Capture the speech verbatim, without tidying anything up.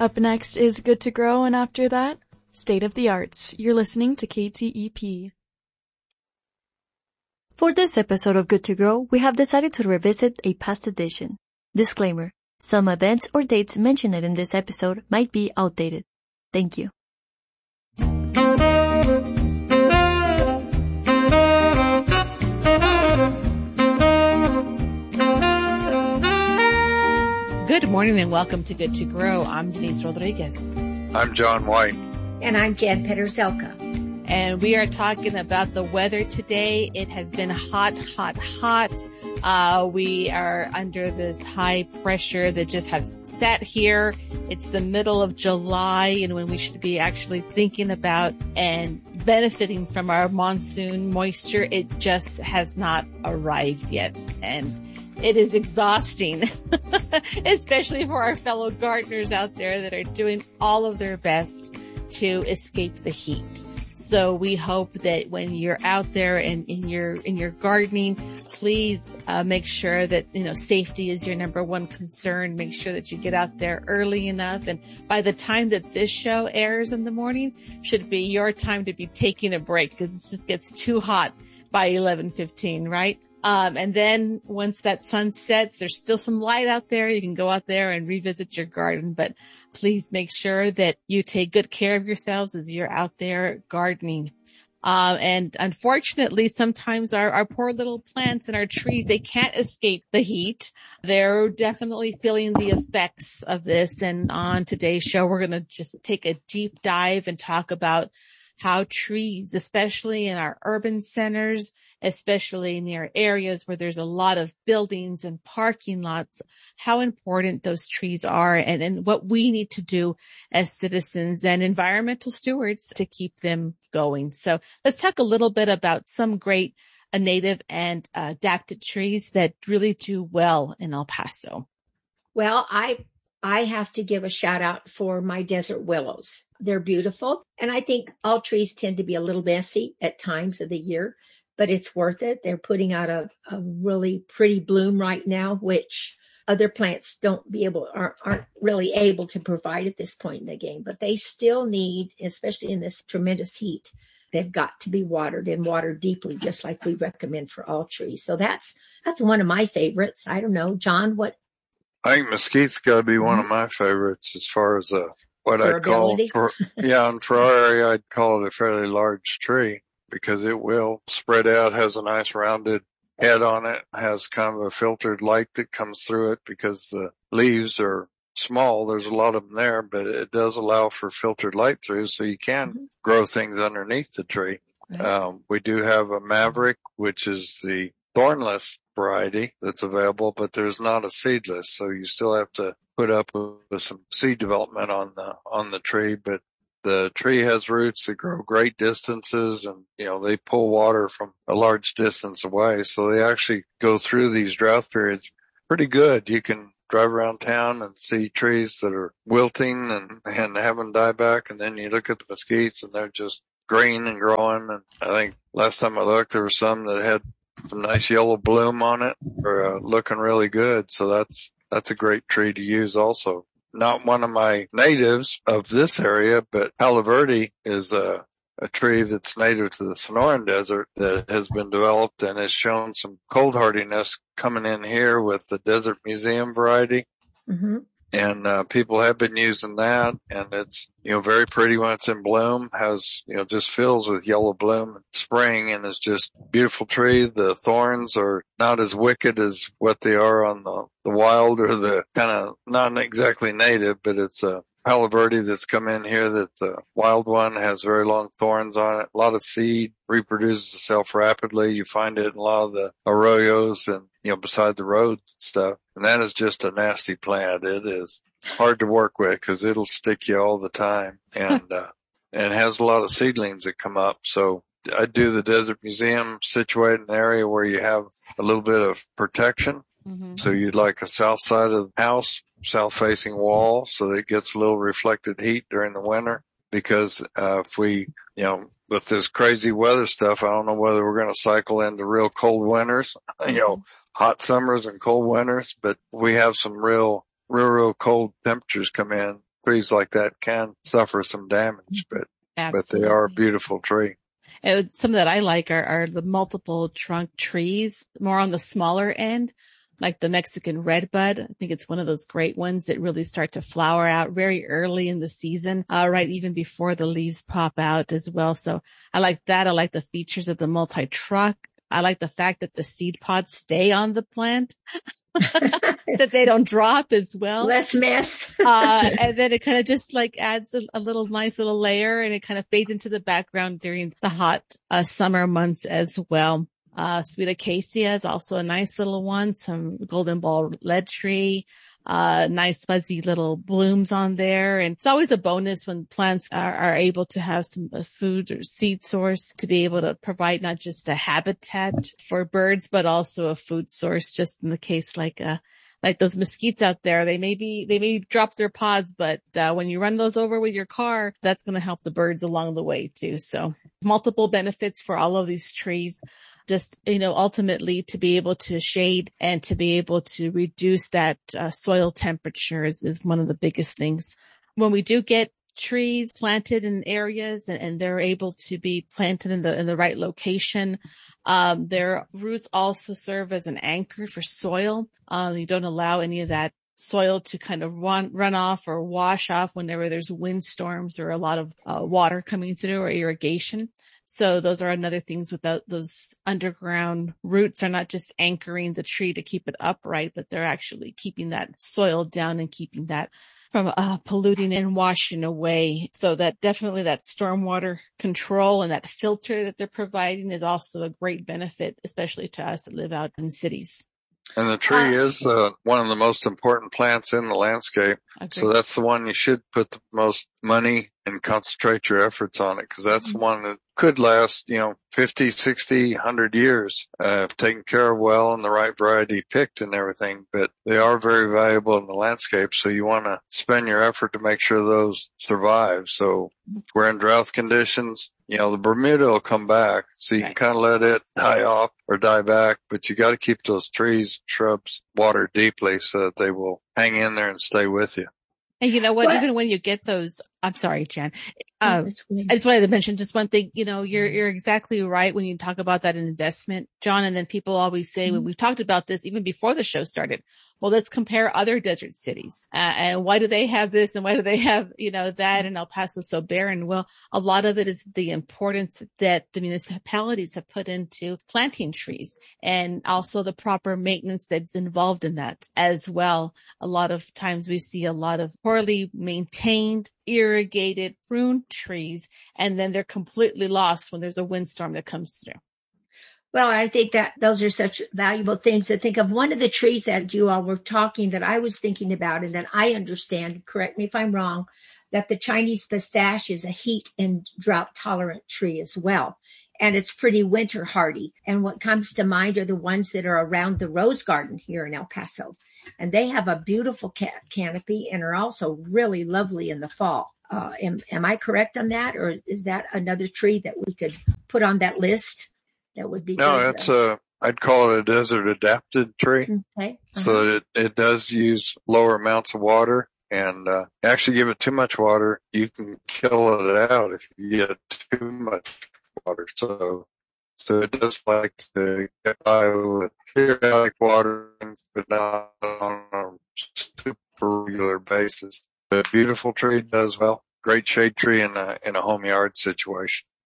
Up next is Good to Grow, and after that, State of the Arts. You're listening to K T E P. For this episode of Good to Grow, we have decided to revisit a past edition. Disclaimer: some events or dates mentioned in this episode might be outdated. Thank you. Good morning and welcome to Good to Grow. I'm Denise Rodriguez. I'm John White. And I'm Jan Peterzelka. And we are talking about the weather today. It has been hot, hot, hot. Uh, we are under this high pressure that just has sat here. It's the middle of July, and when we should be actually thinking about and benefiting from our monsoon moisture, it just has not arrived yet. And it is exhausting, especially for our fellow gardeners out there that are doing all of their best to escape the heat. So we hope that when you're out there and in your, in your gardening, please, uh, make sure that, you know, safety is your number one concern. Make sure that you get out there early enough. And by the time that this show airs in the morning, should be your time to be taking a break because it just gets too hot by eleven fifteen, right? Um, and then once that sun sets, there's still some light out there. You can go out there and revisit your garden, but please make sure that you take good care of yourselves as you're out there gardening. Um, and unfortunately, sometimes our, our poor little plants and our trees, they can't escape the heat. They're definitely feeling the effects of this. And on today's show, we're going to just take a deep dive and talk about how trees, especially in our urban centers, especially near areas where there's a lot of buildings and parking lots, how important those trees are and, and what we need to do as citizens and environmental stewards to keep them going. So let's talk a little bit about some great uh, native and uh, adapted trees that really do well in El Paso. Well, I I have to give a shout out for my desert willows. They're beautiful. And I think all trees tend to be a little messy at times of the year, but it's worth it. They're putting out a, a really pretty bloom right now, which other plants don't be able, aren't, aren't really able to provide at this point in the game, but they still need, especially in this tremendous heat, they've got to be watered and watered deeply, just like we recommend for all trees. So that's, that's one of my favorites. I don't know, John, what? I think mesquite's got to be one of my favorites as far as uh, what I'd call, for, yeah, and for our area, I'd call it a fairly large tree because it will spread out, has a nice rounded head on it, has kind of a filtered light that comes through it because the leaves are small. There's a lot of them there, but it does allow for filtered light through, so you can mm-hmm. grow things underneath the tree. Right. Um, we do have a Maverick, which is the thornless variety that's available, but there's not a seedless, so you still have to put up with, with some seed development on the on the tree. But the tree has roots that grow great distances, and you know they pull water from a large distance away, so they actually go through these drought periods pretty good. You can drive around town and see trees that are wilting and and haven't died back, and then you look at the mesquites and they're just green and growing. And I think last time I looked, there were some that had some nice yellow bloom on it, or uh, looking really good. So that's, that's a great tree to use also. Not one of my natives of this area, but Palo Verde is a, a tree that's native to the Sonoran Desert that has been developed and has shown some cold hardiness coming in here with the Desert Museum variety. Mm-hmm. And, uh, people have been using that, and it's, you know, very pretty when it's in bloom, has, you know, just fills with yellow bloom in spring, and is just a beautiful tree. The thorns are not as wicked as what they are on the, the wild or the kind of not exactly native, but it's a Palo Verde that's come in here that the wild one has very long thorns on it, a lot of seed, reproduces itself rapidly. You find it in a lot of the arroyos and, you know, beside the roads and stuff. And that is just a nasty plant. It is hard to work with because it'll stick you all the time. And, uh, and it has a lot of seedlings that come up. So I do the Desert Museum situated in an area where you have a little bit of protection. Mm-hmm. So you'd like a south side of the house, south facing wall, so that it gets a little reflected heat during the winter. Because, uh, if we, you know, with this crazy weather stuff, I don't know whether we're going to cycle into real cold winters, you know, hot summers and cold winters, but we have some real, real, real cold temperatures come in. trees like that can suffer some damage, but, Absolutely. but they are a beautiful tree. And some that I like are, are the multiple trunk trees, more on the smaller end, like the Mexican redbud. I think it's one of those great ones that really start to flower out very early in the season, uh, right even before the leaves pop out as well. So I like that. I like the features of the multi-truck. I like the fact that the seed pods stay on the plant, that they don't drop as well. Less mess. uh, and then it kind of just like adds a, a little nice little layer, and it kind of fades into the background during the hot uh, summer months as well. Uh, sweet acacia is also a nice little one. Some golden ball lead tree. Uh, nice fuzzy little blooms on there. And it's always a bonus when plants are, are able to have some food or seed source to be able to provide not just a habitat for birds, but also a food source. Just in the case like, uh, like those mesquites out there, they may be, they may drop their pods, but, uh, when you run those over with your car, that's going to help the birds along the way too. So multiple benefits for all of these trees. Just, you know, ultimately to be able to shade and to be able to reduce that uh, soil temperatures is one of the biggest things. When we do get trees planted in areas and, and they're able to be planted in the in the right location, um, their roots also serve as an anchor for soil. Uh, you don't allow any of that soil to kind of run, run off or wash off whenever there's windstorms or a lot of uh, water coming through or irrigation. So those are another things without those underground roots are not just anchoring the tree to keep it upright, but they're actually keeping that soil down and keeping that from uh, polluting and washing away. So that definitely that stormwater control and that filter that they're providing is also a great benefit, especially to us that live out in cities. And the tree uh, is uh, one of the most important plants in the landscape. So that's the one you should put the most money and concentrate your efforts on it, because that's mm-hmm. the one that could last, you know, fifty, sixty, one hundred years, uh, if taken care of well and the right variety picked and everything. But they are very valuable in the landscape. So you want to spend your effort to make sure those survive. So we're in drought conditions. You know, the Bermuda will come back, so you right. can kind of let it die off or die back, but you got to keep those trees, shrubs watered deeply so that they will hang in there and stay with you. And you know what, what? Even when you get those, I'm sorry, Jan. Uh, I just wanted to mention just one thing. You know, you're, you're exactly right when you talk about that investment, John. And then people always say, mm-hmm. when we've talked about this even before the show started, well, let's compare other desert cities. Uh, and why do they have this? And why do they have, you know, that and El Paso so barren? Well, a lot of it is the importance that the municipalities have put into planting trees and also the proper maintenance that's involved in that as well. A lot of times we see a lot of poorly maintained, irrigated, pruned trees, and then they're completely lost when there's a windstorm that comes through. Well, I think that those are such valuable things to think of. One of the trees that you all were talking that I was thinking about and that I understand, correct me if I'm wrong, that the Chinese pistache is a heat and drought tolerant tree as well. And it's pretty winter hardy. And what comes to mind are the ones that are around the Rose Garden here in El Paso. And they have a beautiful ca- canopy and are also really lovely in the fall. Uh, am, am I correct on that? Or is that another tree that we could put on that list that would be? No, good? it's a, I'd call it a desert adapted tree. Okay. Uh-huh. So that it, it does use lower amounts of water. And, uh, actually give it too much water, you can kill it out if you get too much water. So, so it does like to get by with periodic watering, but not on a super regular basis. A beautiful tree does well. Great shade tree in a, in a home yard situation.